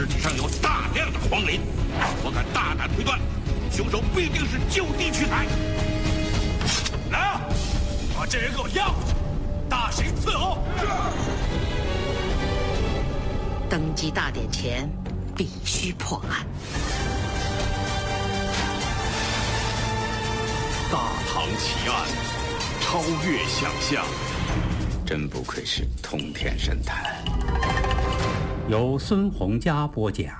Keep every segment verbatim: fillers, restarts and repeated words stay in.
尸体上有大量的黄磷，我敢大胆推断，凶手必定是就地取材。来啊，把这人给我押回去，大刑伺候。 登基大典前，必须破案。 大唐奇案，超越想象。 真不愧是通天神探。 由孙洪佳播讲。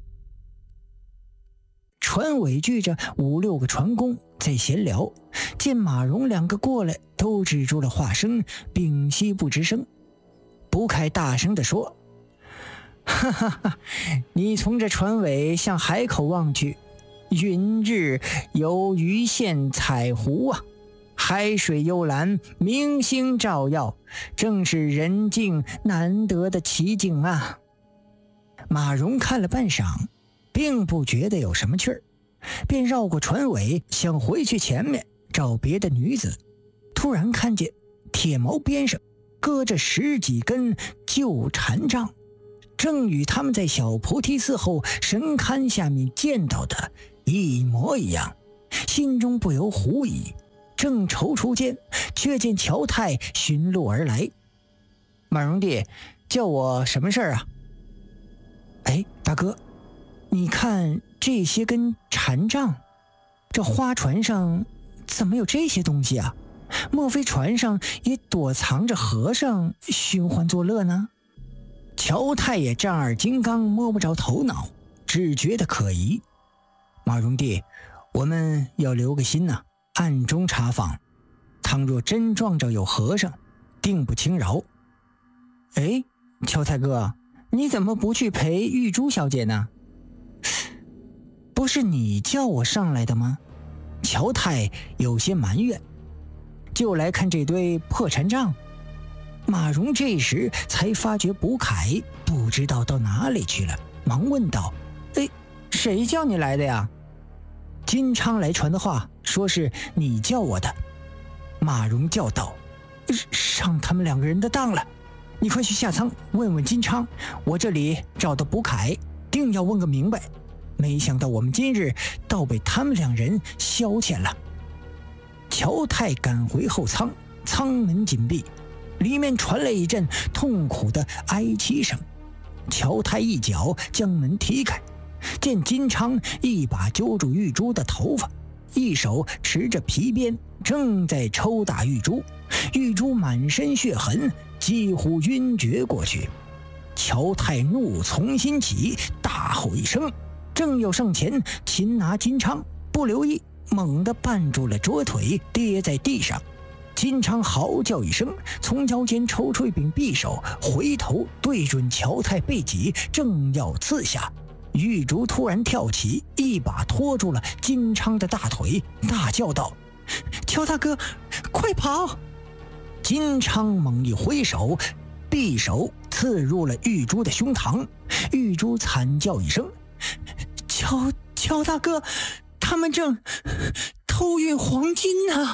船尾聚着五六个船工在闲聊，见马荣两个过来，都止住了话声，屏息不吱声。卜凯大声地说：哈哈哈，你从这船尾向海口望去，云日有鱼线彩湖啊，海水幽蓝，明星照耀，正是人境难得的奇景啊。马荣看了半晌，并不觉得有什么趣儿，便绕过船尾，想回去前面找别的女子。突然看见铁锚边上搁着十几根旧禅杖，正与他们在小菩提寺后神龛下面见到的一模一样，心中不由狐疑。正踌躇间，却见乔太寻路而来。马荣弟，叫我什么事儿啊？哎，大哥，你看这些根禅杖，这花船上怎么有这些东西啊？莫非船上也躲藏着和尚寻欢作乐呢？乔太也丈二金刚，摸不着头脑，只觉得可疑。马荣弟，我们要留个心呐、啊，暗中查访，倘若真撞着有和尚，定不轻饶。哎，乔太哥，你怎么不去陪玉珠小姐呢？不是你叫我上来的吗？乔太有些埋怨。就来看这堆破禅杖。马荣这时才发觉卜凯不知道到哪里去了，忙问道：哎，谁叫你来的呀？金昌来传的话，说是你叫我的。马荣叫道：上他们两个人的当了，你快去下舱问问金昌，我这里找到卜凯，定要问个明白。没想到我们今日倒被他们两人消遣了。乔太赶回后舱，舱门紧闭，里面传来一阵痛苦的哀泣声。乔太一脚将门踢开，见金昌一把揪住玉珠的头发，一手持着皮鞭，正在抽打玉珠。玉珠满身血痕，几乎晕厥过去。乔太怒从心起，大吼一声，正要上前擒拿金昌，不留意猛地绊住了桌腿，跌在地上。金昌嚎叫一声，从腰间抽出一柄匕首，回头对准乔太背脊，正要刺下。玉竹突然跳起，一把拖住了金昌的大腿，大叫道：乔大哥，快跑！金昌猛一挥手，匕首刺入了玉珠的胸膛。玉珠惨叫一声：乔乔大哥，他们正偷运黄金呢！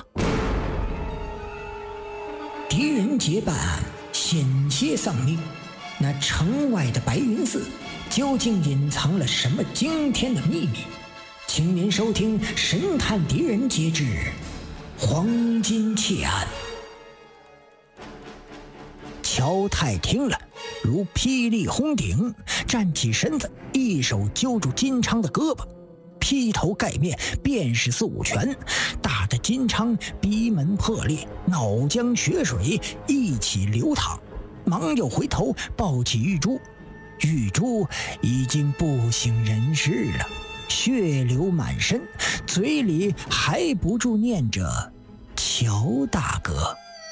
敌人结伴，险些丧命。那城外的白云寺究竟隐藏了什么惊天的秘密？请您收听《神探狄仁杰之黄金窃案》。乔太听了如霹雳轰顶，站起身子，一手揪住金昌的胳膊，劈头盖面便是四五拳，打得金昌鼻门破裂，脑浆血水一起流淌。忙又回头抱起玉珠，玉珠已经不省人事了，血流满身，嘴里还不住念着乔大哥。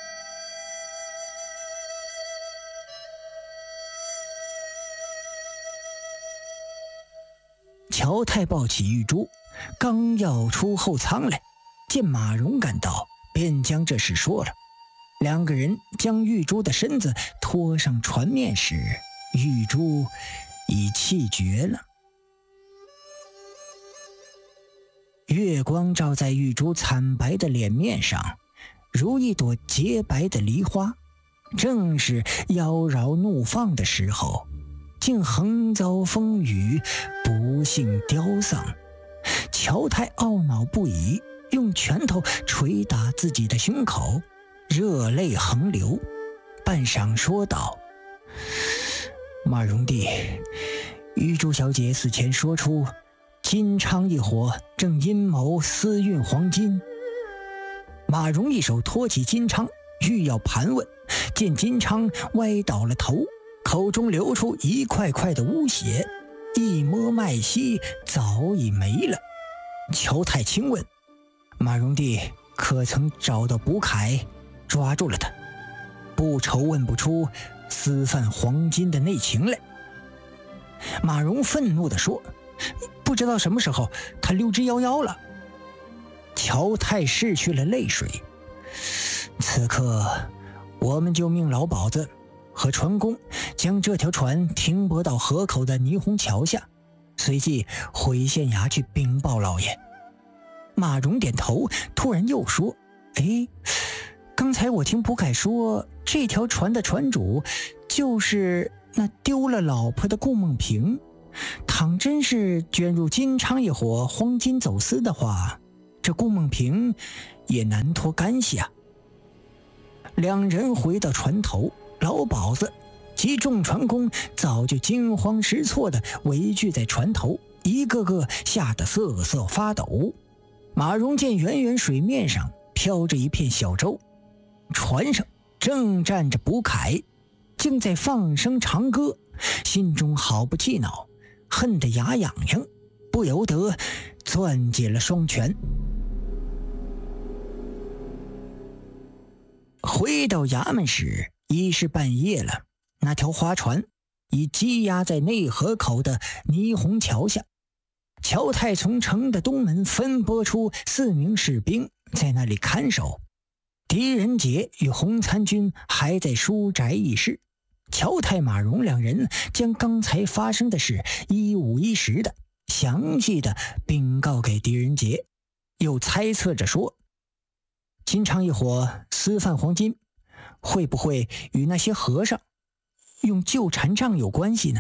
乔太抱起玉珠，刚要出后舱来，见马荣赶到，便将这事说了。两个人将玉珠的身子拖上船面时，玉珠已气绝了。月光照在玉珠惨白的脸面上，如一朵洁白的梨花。正是妖娆怒放的时候， 竟横遭风雨，不幸凋丧。乔太懊恼不已，用拳头捶打自己的胸口，热泪横流，半晌说道：马荣帝，玉珠小姐死前说出金昌一伙正阴谋私运黄金。马荣一手托起金昌，欲要盘问，见金昌歪倒了头，口中流出一块块的污血，一摸脉息早已没了。乔太清问：马荣帝可曾找到卜凯，抓住了他？不愁问不出私贩黄金的内情来。马荣愤怒地说：不知道什么时候他溜之夭夭了。乔太拭去了泪水。此刻我们就命老鸨子和船工将这条船停泊到河口的霓虹桥下，随即回县衙去禀报老爷。马荣点头，突然又说：哎，刚才我听卜凯说，这条船的船主就是那丢了老婆的顾梦萍，倘真是卷入金昌一伙黄金走私的话，这顾梦萍也难脱干系啊。两人回到船头，老鸨子及众船工早就惊慌失措地围聚在船头，一个个吓得瑟瑟发抖。马荣见远远水面上飘着一片小舟，船上正站着卜凯，竟在放声长歌，心中好不气恼，恨得牙痒痒，不由得攥紧了双拳。回到衙门时已是半夜了，那条花船已积压在内河口的霓虹桥下。乔太从城的东门分拨出四名士兵在那里看守，狄仁杰与洪参军还在书宅议事。乔太、马荣两人将刚才发生的事一五一十的详细的禀告给狄仁杰，又猜测着说，金昌一伙私贩黄金，会不会与那些和尚用旧禅杖有关系呢？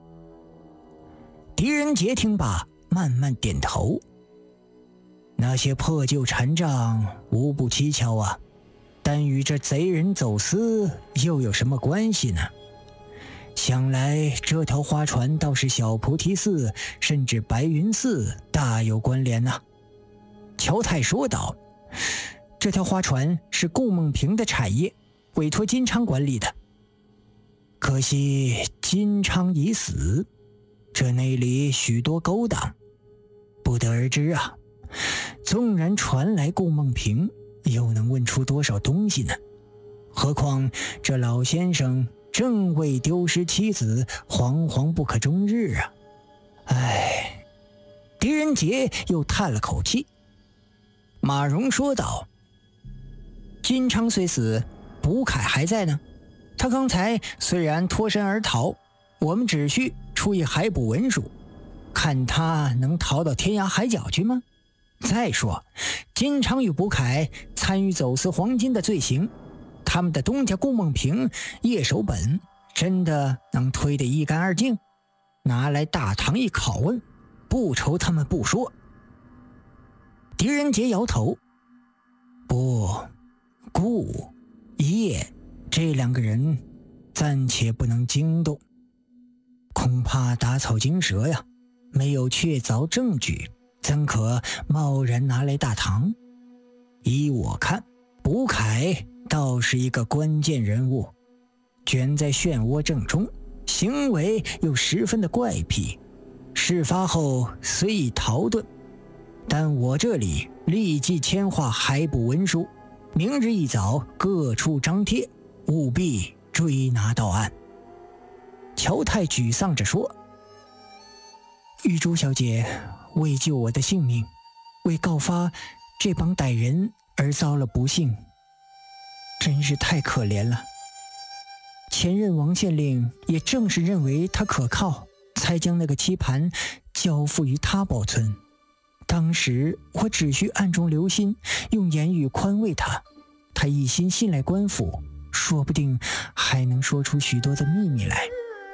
狄仁杰听罢慢慢点头，那些破旧禅杖无不蹊跷啊，但与这贼人走私又有什么关系呢？想来这条花船倒是小菩提寺甚至白云寺大有关联啊。乔太说道：这条花船是顾梦萍的产业，委托金昌管理的，可惜金昌已死，这内里许多勾当，不得而知啊。纵然传来顾梦萍，又能问出多少东西呢？何况这老先生正为丢失妻子惶惶不可终日啊！唉，狄仁杰又叹了口气。马荣说道：金昌虽死，卜凯还在呢。他刚才虽然脱身而逃，我们只需出一海捕文书，看他能逃到天涯海角去吗？再说金昌与卜凯参与走私黄金的罪行，他们的东家顾梦萍叶守本真的能推得一干二净？拿来大堂一拷问，不愁他们不说。狄仁杰摇头：不，顾、叶这两个人暂且不能惊动，恐怕打草惊蛇呀，没有确凿证据，怎可贸然拿来大堂？依我看，卜凯倒是一个关键人物，卷在漩涡正中，行为又十分的怪癖。事发后虽已逃遁，但我这里立即签划海捕文书，明日一早各处张贴，务必追拿到案。乔太沮丧着说：玉珠小姐为救我的性命，为告发这帮歹人而遭了不幸，真是太可怜了。前任王县令也正是认为他可靠，才将那个棋盘交付于他保存。当时我只需暗中留心，用言语宽慰他，他一心信赖官府，说不定还能说出许多的秘密来。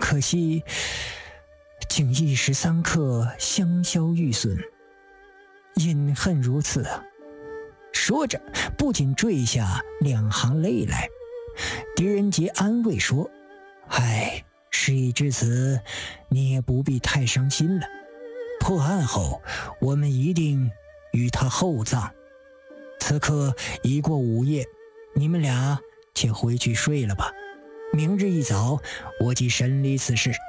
可惜竟一时三刻香消玉损，隐恨如此啊！说着，不仅坠下两行泪来。狄仁杰安慰说：“唉，事已至此，你也不必太伤心了。破案后，我们一定与他厚葬。此刻已过午夜，你们俩且回去睡了吧。明日一早，我即审理此事。”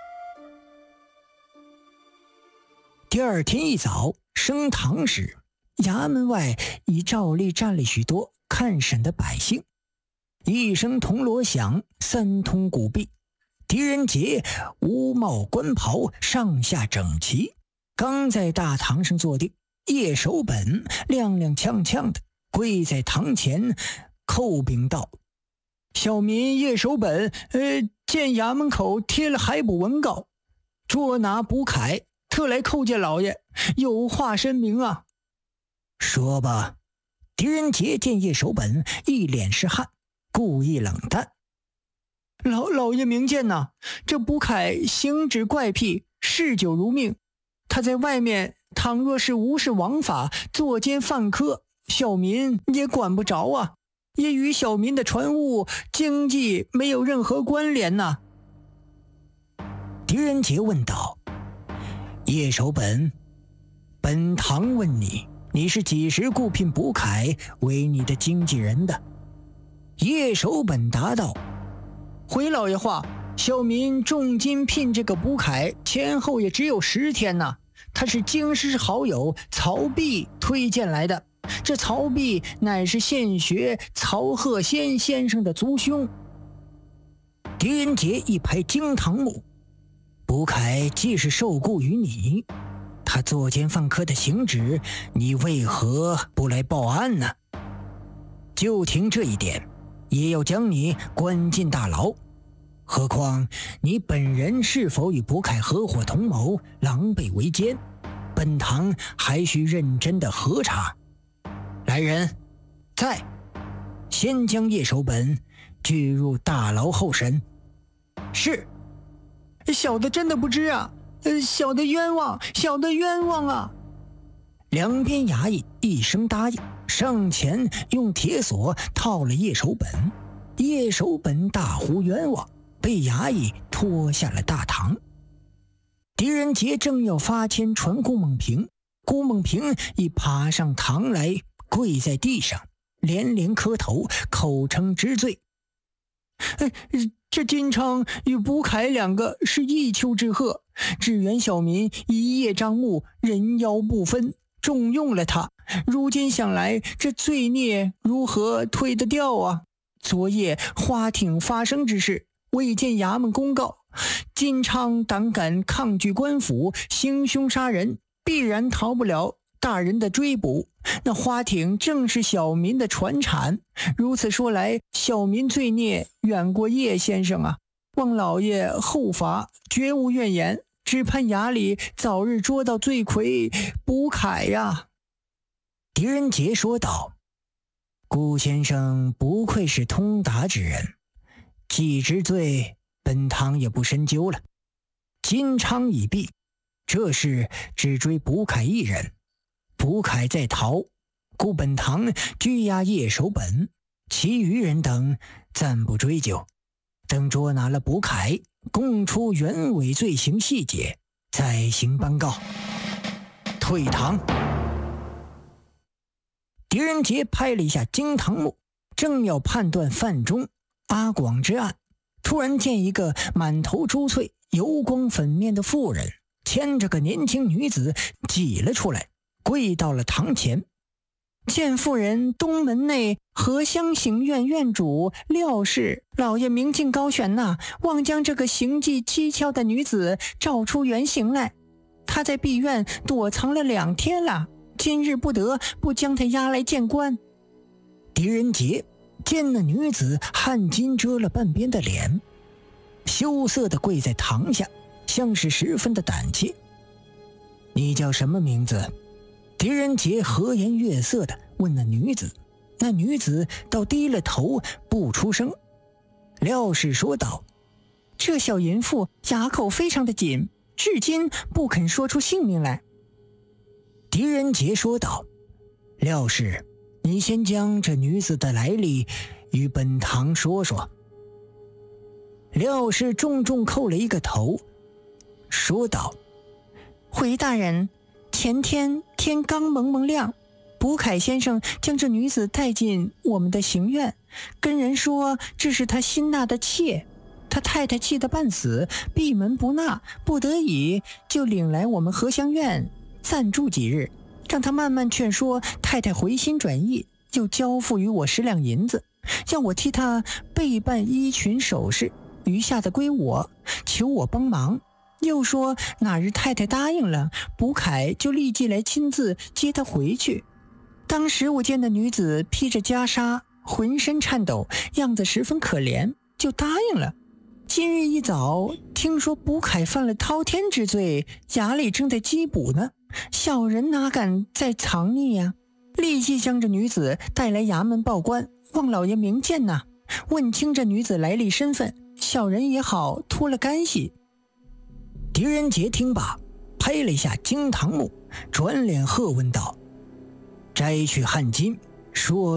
第二天一早升堂时，衙门外已照例站了许多看审的百姓。一声铜锣响，三通鼓壁，狄仁杰乌帽官袍，上下整齐，刚在大堂上坐定，叶守本踉踉跄跄的跪在堂前叩禀道：“小民叶守本，呃，见衙门口贴了海捕文告，捉拿卜凯，特来叩见老爷，有话申明啊。”说吧。狄仁杰见叶守本一脸是汗，故意冷淡：“老老爷明鉴呐，这卜凯行止怪癖，嗜酒如命。他在外面倘若是无视王法，作奸犯科，小民也管不着啊，也与小民的船务经济没有任何关联呐。”狄仁杰问道：“叶守本，本堂问你，你是几时雇聘卜凯为你的经纪人的？”叶守本答道：“回老爷话，小民重金聘这个卜凯，前后也只有十天呐。他是京师好友曹弼推荐来的，这曹弼乃是现学曹鹤仙先生的族兄。”狄仁杰一拍惊堂木：“卜凯既是受雇于你，他作奸犯科的行止，你为何不来报案呢？就凭这一点，也要将你关进大牢。何况你本人是否与卜凯合伙同谋，狼狈为奸，本堂还需认真的核查。来人，在，先将叶守本拘入大牢候审。”“是。”“小的真的不知啊，呃，小的冤枉，小的冤枉啊！”两边衙役一声答应，上前用铁锁套了叶守本。叶守本大呼冤枉，被衙役拖下了大堂。狄仁杰正要发签传顾梦平，顾梦平已爬上堂来，跪在地上，连连磕头，口称知罪。哎，这金昌与卜凯两个是一丘之貉，只缘小民一叶障目，人妖不分，重用了他。如今想来，这罪孽如何推得掉啊？昨夜花町发生之事，未见衙门公告，金昌胆敢抗拒官府，行凶杀人，必然逃不了大人的追捕。那花町正是小民的传产，如此说来，小民罪孽远过叶先生啊！望老爷后罚，绝无怨言，只盼衙里早日捉到罪魁卜凯呀！”狄仁杰说道：“顾先生不愧是通达之人，既知罪，本堂也不深究了。金昌已毙，这事只追卜凯一人，卜凯在逃，故本堂拘押叶守本，其余人等暂不追究。等捉拿了卜凯，供出原委罪行细节，再行颁告。退堂。”狄仁杰拍了一下惊堂木，正要判断范中、阿广之案，突然见一个满头珠翠、油光粉面的妇人牵着个年轻女子挤了出来，跪到了堂前。见妇人东门内荷香行院院主廖氏，老爷明镜高悬呐，望将这个行迹蹊跷的女子照出原形来。她在碧院躲藏了两天了，今日不得不将她押来见官。狄仁杰见那女子汗巾遮了半边的脸，羞涩地跪在堂下，像是十分的胆怯。“你叫什么名字？”狄仁杰和颜悦色地问那女子，那女子倒低了头不出声。廖氏说道：“ 这小淫妇牙口非常的紧，至今不肯说出姓名来。狄仁杰说道：廖氏，你先将这女子的来历与本堂说说。廖氏重重叩了一个头，说道：回大人，前天天刚蒙蒙亮，卜凯先生将这女子带进我们的行院，跟人说这是他新纳的妾，他太太气得半死，闭门不纳，不得已就领来我们荷香院暂住几日，让他慢慢劝说太太回心转意，又交付于我十两银子，叫我替他备办衣裙首饰，余下的归我，求我帮忙。又说哪日太太答应了，卜凯就立即来亲自接她回去。当时我见那女子披着袈裟，浑身颤抖，样子十分可怜，就答应了。今日一早听说卜凯犯了滔天之罪，衙里正在缉捕呢，小人哪敢再藏匿呀、啊？立即将这女子带来衙门报官，望老爷明鉴呐、啊，问清这女子来历身份，小人也好脱了干系。狄仁杰听罢，拍了一下惊堂木，转脸喝问道：摘去汗巾，说